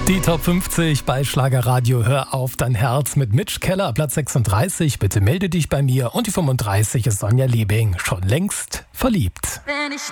Die Top 50 bei Schlagerradio Hör auf dein Herz mit Mitch Keller, Platz 36, bitte melde dich bei mir. Und die 35 ist Sonja Liebing, schon längst verliebt. Wenn ich